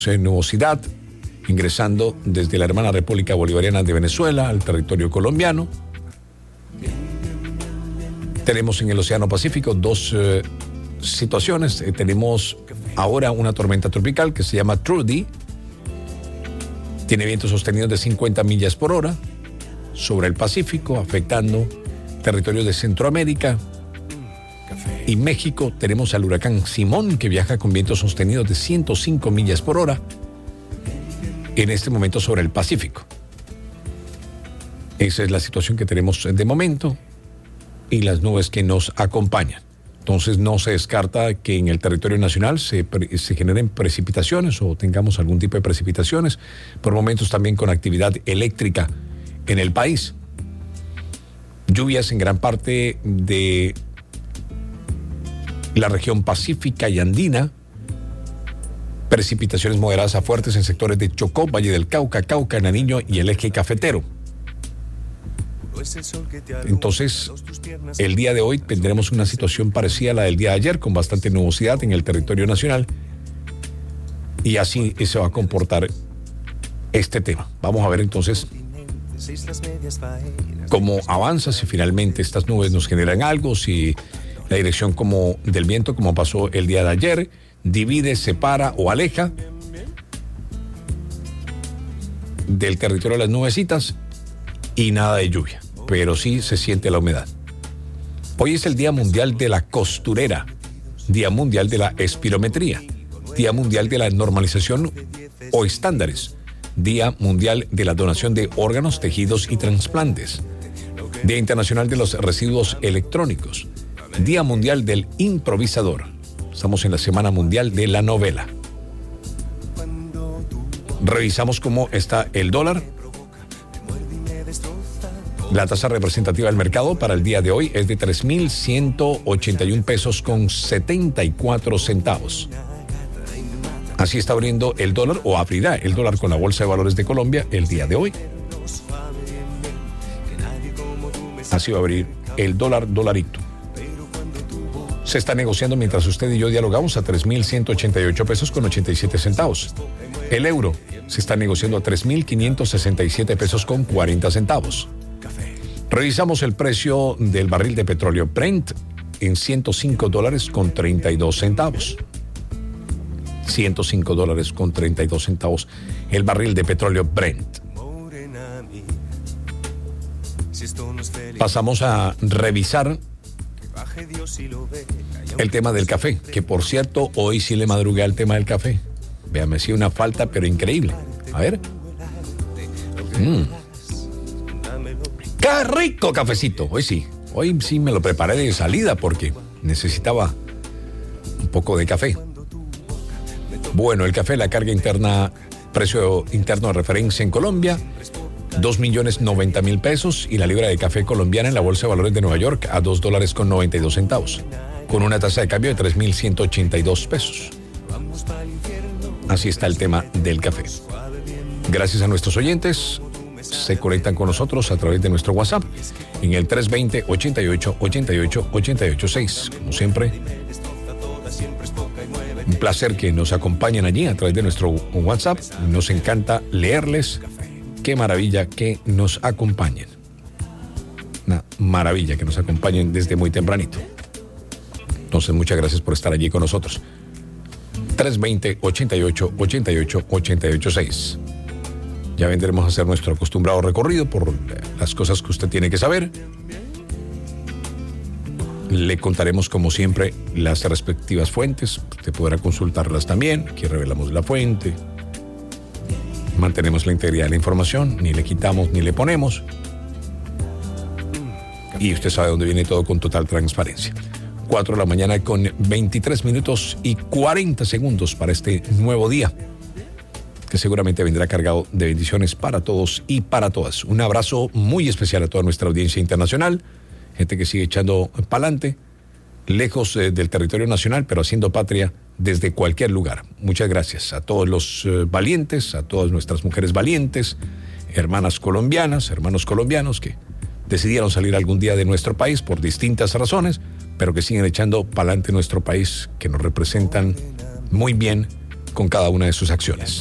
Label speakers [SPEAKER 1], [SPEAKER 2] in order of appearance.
[SPEAKER 1] nubosidad ingresando desde la hermana República Bolivariana de Venezuela al territorio colombiano. Tenemos en el Océano Pacífico dos situaciones. Tenemos ahora una tormenta tropical que se llama Trudy. Tiene vientos sostenidos de 50 millas por hora sobre el Pacífico, afectando territorios de Centroamérica y México. Tenemos al huracán Simón, que viaja con vientos sostenidos de 105 millas por hora en este momento sobre el Pacífico. Esa es la situación que tenemos de momento y las nubes que nos acompañan. Entonces no se descarta que en el territorio nacional se generen precipitaciones o tengamos algún tipo de precipitaciones, por momentos también con actividad eléctrica en el país. Lluvias en gran parte de la región pacífica y andina, precipitaciones moderadas a fuertes en sectores de Chocó, Valle del Cauca, Cauca, Nariño y el eje cafetero. Entonces, el día de hoy tendremos una situación parecida a la del día de ayer, con bastante nubosidad en el territorio nacional, y así se va a comportar este tema. Vamos a ver entonces cómo avanza, si finalmente estas nubes nos generan algo, si la dirección como del viento, como pasó el día de ayer, divide, separa o aleja del territorio de las nubecitas y nada de lluvia, pero sí se siente la humedad. Hoy es el Día Mundial de la Costurera, Día Mundial de la Espirometría, Día Mundial de la Normalización o Estándares, Día Mundial de la Donación de Órganos, Tejidos y Trasplantes, Día Internacional de los Residuos Electrónicos, Día Mundial del Improvisador. Estamos en la Semana Mundial de la Novela. Revisamos cómo está el dólar. La tasa representativa del mercado para el día de hoy es de 3.181 pesos con 74 centavos. Así está abriendo el dólar, o abrirá el dólar con la Bolsa de Valores de Colombia el día de hoy. Así va a abrir el dolarito. Se está negociando mientras usted y yo dialogamos a 3.188 pesos con 87 centavos. El euro se está negociando a 3.567 pesos con 40 centavos. Revisamos el precio del barril de petróleo Brent en $105 con 32 centavos. $105 con 32 centavos el barril de petróleo Brent. Pasamos a revisar el tema del café, que por cierto, hoy sí le madrugué al tema del café. Vea, me hacía una falta, pero increíble. A ver. ¡Qué rico cafecito! Hoy sí me lo preparé de salida porque necesitaba un poco de café. Bueno, el café, la carga interna, precio interno de referencia en Colombia, 2.090.000 pesos, y la libra de café colombiana en la Bolsa de Valores de Nueva York a $2 con 92 centavos, con una tasa de cambio de 3.182 pesos. Así está el tema del café. Gracias a nuestros oyentes, se conectan con nosotros a través de nuestro WhatsApp en el 320-88-88-886. Como siempre, un placer que nos acompañen allí a través de nuestro WhatsApp. Nos encanta leerles. Qué maravilla que nos acompañen. Una maravilla que nos acompañen desde muy tempranito. Entonces, muchas gracias por estar allí con nosotros. 320-88-88-886. Ya vendremos a hacer nuestro acostumbrado recorrido por las cosas que usted tiene que saber. Le contaremos, como siempre, las respectivas fuentes. Usted podrá consultarlas también. Aquí revelamos la fuente. Mantenemos la integridad de la información. Ni le quitamos ni le ponemos. Y usted sabe dónde viene todo con total transparencia. 4 de la mañana con 23 minutos y 40 segundos para este nuevo día, que seguramente vendrá cargado de bendiciones para todos y para todas. Un abrazo muy especial a toda nuestra audiencia internacional, gente que sigue echando pa'lante, lejos del territorio nacional, pero haciendo patria desde cualquier lugar. Muchas gracias a todos los valientes, a todas nuestras mujeres valientes, hermanas colombianas, hermanos colombianos que decidieron salir algún día de nuestro país por distintas razones, pero que siguen echando pa'lante nuestro país, que nos representan muy bien con cada una de sus acciones.